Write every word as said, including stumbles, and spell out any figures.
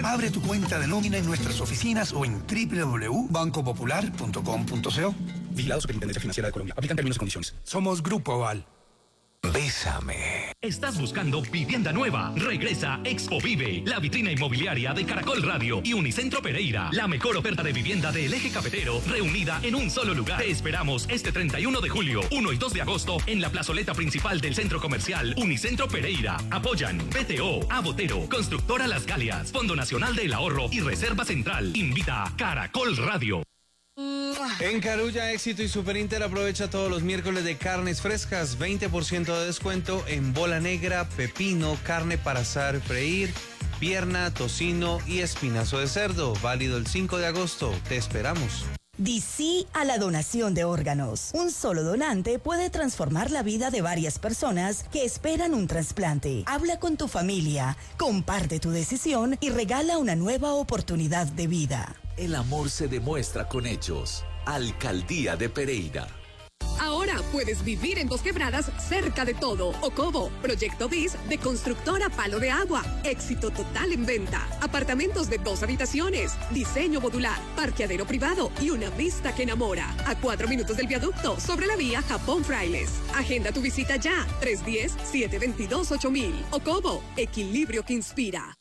Abre tu cuenta de nómina en nuestras oficinas o en doble u doble u doble u punto banco popular punto com punto co. Vigilado Superintendencia Financiera de Colombia. Aplican términos y condiciones. Somos Grupo Aval. Bésame. ¿Estás buscando vivienda nueva? Regresa Expo Vive, la vitrina inmobiliaria de Caracol Radio y Unicentro Pereira. La mejor oferta de vivienda del eje cafetero, reunida en un solo lugar. Te esperamos este treinta y uno de julio, uno y dos de agosto, en la plazoleta principal del centro comercial Unicentro Pereira. Apoyan P T O, Abotero, Constructora Las Galias, Fondo Nacional del Ahorro y Reserva Central. Invita a Caracol Radio. En Carulla, Éxito y Super Inter aprovecha todos los miércoles de carnes frescas, veinte por ciento de descuento en bola negra, pepino, carne para asar, freír, pierna, tocino y espinazo de cerdo. Válido el cinco de agosto. Te esperamos. Di sí a la donación de órganos. Un solo donante puede transformar la vida de varias personas que esperan un trasplante. Habla con tu familia, comparte tu decisión y regala una nueva oportunidad de vida. El amor se demuestra con hechos. Alcaldía de Pereira. Ahora puedes vivir en Dos Quebradas cerca de todo. Ocobo, Proyecto BIS de Constructora Palo de Agua. Éxito total en venta. Apartamentos de dos habitaciones, diseño modular, parqueadero privado y una vista que enamora. A cuatro minutos del viaducto sobre la vía Japón Frailes. Agenda tu visita ya. tres uno cero, siete dos dos, ocho mil. Ocobo, equilibrio que inspira.